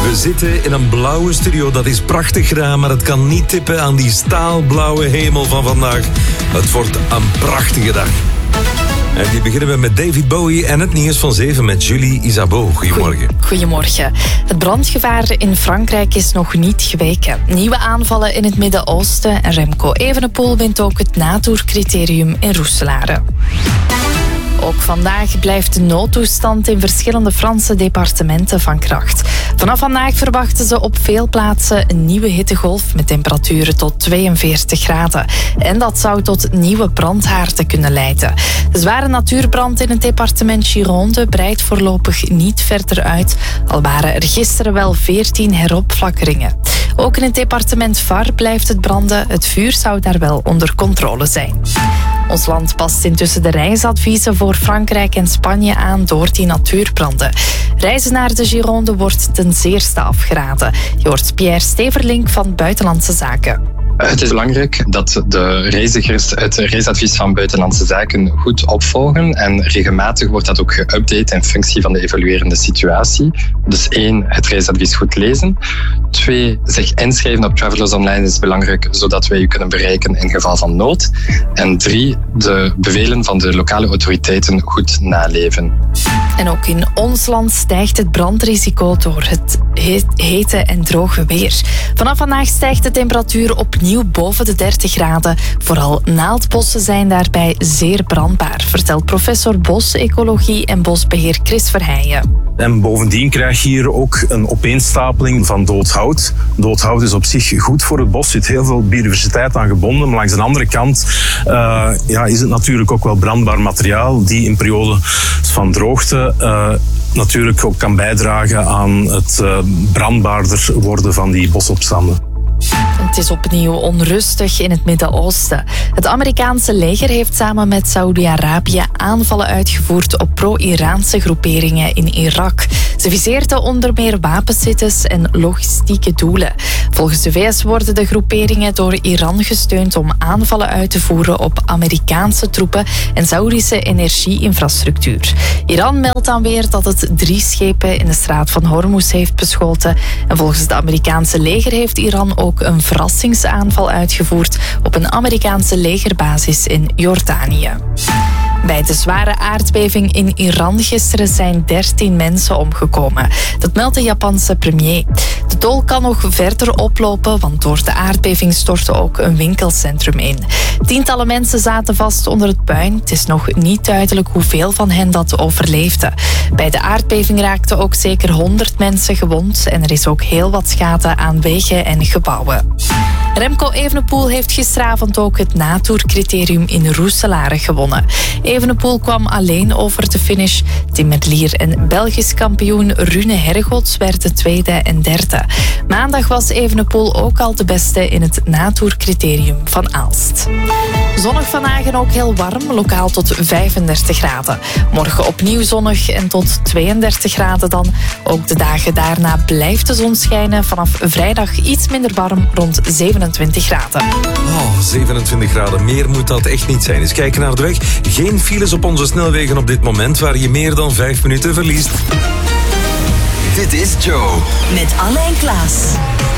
We zitten in een blauwe studio, dat is prachtig gedaan, maar het kan niet tippen aan die staalblauwe hemel van vandaag. Het wordt een prachtige dag. En die beginnen we met David Bowie en het nieuws van 7 met Julie Isabeau. Goedemorgen. Goedemorgen. Het brandgevaar in Frankrijk is nog niet geweken. Nieuwe aanvallen in het Midden-Oosten en Remco Evenepoel wint ook het natoercriterium in Roeselare. Ook vandaag blijft de noodtoestand in verschillende Franse departementen van kracht. Vanaf vandaag verwachten ze op veel plaatsen een nieuwe hittegolf met temperaturen tot 42 graden. En dat zou tot nieuwe brandhaarden kunnen leiden. De zware natuurbrand in het departement Gironde breidt voorlopig niet verder uit, al waren er gisteren wel 14 heropflakkeringen. Ook in het departement Var blijft het branden. Het vuur zou daar wel onder controle zijn. Ons land past intussen de reisadviezen voor Frankrijk en Spanje aan door die natuurbranden. Reizen naar de Gironde wordt ten zeerste afgeraden. Je hoort Pierre Steverlink van Buitenlandse Zaken. Het is belangrijk dat de reizigers het reisadvies van Buitenlandse Zaken goed opvolgen. En regelmatig wordt dat ook geüpdate in functie van de evoluerende situatie. Dus 1, het reisadvies goed lezen. 2, zich inschrijven op Travelers Online is belangrijk, zodat wij u kunnen bereiken in geval van nood. En 3, de bevelen van de lokale autoriteiten goed naleven. En ook in ons land stijgt het brandrisico door het hete en droge weer. Vanaf vandaag stijgt de temperatuur opnieuw boven de 30 graden. Vooral naaldbossen zijn daarbij zeer brandbaar, vertelt professor Bosecologie en Bosbeheer Chris Verheijen. En bovendien krijg je hier ook een opeenstapeling van dood hout. Dood hout is op zich goed voor het bos. Er zit heel veel biodiversiteit aan gebonden. Maar langs de andere kant is het natuurlijk ook wel brandbaar materiaal die in periodes van droogte natuurlijk ook kan bijdragen aan het brandbaarder worden van die bosopstanden. Het is opnieuw onrustig in het Midden-Oosten. Het Amerikaanse leger heeft samen met Saoedi-Arabië aanvallen uitgevoerd op pro-Iraanse groeperingen in Irak. Ze viseerden onder meer wapensites en logistieke doelen. Volgens de VS worden de groeperingen door Iran gesteund om aanvallen uit te voeren op Amerikaanse troepen en Saoedische energieinfrastructuur. Iran meldt dan weer dat het 3 schepen in de straat van Hormuz heeft beschoten. En volgens het Amerikaanse leger heeft Iran ook een verrassingsaanval uitgevoerd op een Amerikaanse legerbasis in Jordanië. Bij de zware aardbeving in Iran gisteren zijn 13 mensen omgekomen. Dat meldt de Japanse premier. De tol kan nog verder oplopen, want door de aardbeving stortte ook een winkelcentrum in. Tientallen mensen zaten vast onder het puin. Het is nog niet duidelijk hoeveel van hen dat overleefden. Bij de aardbeving raakten ook zeker 100 mensen gewond en er is ook heel wat schade aan wegen en gebouwen. Remco Evenepoel heeft gisteravond ook het natoercriterium in Roeselare gewonnen. Evenepoel kwam alleen over de finish. Tim Merlier en Belgisch kampioen Rune Hergots werden tweede en derde. Maandag was Evenepoel ook al de beste in het natoercriterium van Aalst. Zonnig vandaag en ook heel warm, lokaal tot 35 graden. Morgen opnieuw zonnig en tot 32 graden dan. Ook de dagen daarna blijft de zon schijnen. Vanaf vrijdag iets minder warm, rond 27 graden. 27 graden, meer moet dat echt niet zijn. Eens kijken naar de weg. Geen files op onze snelwegen op dit moment, waar je meer dan 5 minuten verliest. Dit is Joe. Met Anne en Klaas.